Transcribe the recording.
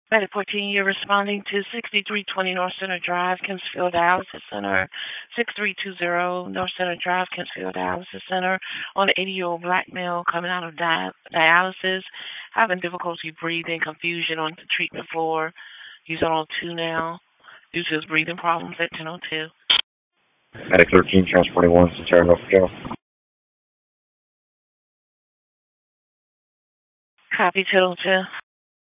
Medic 14, you're responding to 6320 North Center Drive, Kempsville Dialysis Center. 6320 North Center Drive, Kempsville Dialysis Center. On an 80-year-old black male coming out of dialysis, having difficulty breathing, confusion on the treatment floor. He's on 2 now due to his breathing problems at 10:02. Medic 13, transporting 1 to Terre Haute. Copy 10:02.